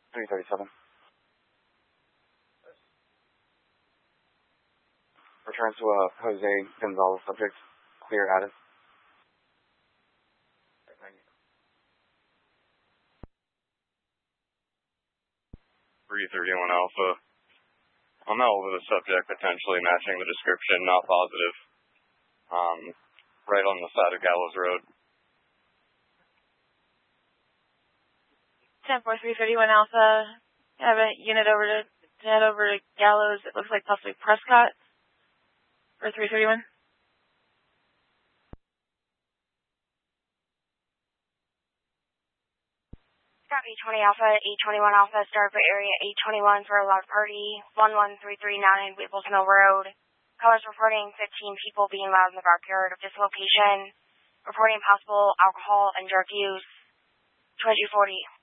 337. Return to Jose Gonzalez subject. Clear Addis. 331 Alpha. I'm out with a subject potentially matching the description, not positive. Right on the side of Gallows Road. 10-4-331 Alpha. I have a unit head over to Gallows. It looks like possibly Prescott for 331. Scott 820 Alpha, 821 Alpha, start for area 821 for a large party, 11339 Weebles Mill Road. Callers reporting 15 people being loud in the backyard of this location. Reporting possible alcohol and drug use. 2240.